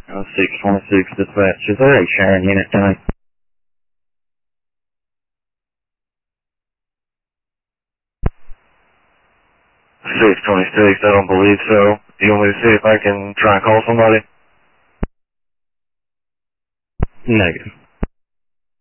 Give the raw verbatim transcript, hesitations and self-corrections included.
Uh, six twenty-six dispatch. Is there a Sharon unit tonight? six twenty-six, I don't believe so. Do you want me to see if I can try and call somebody? Negative.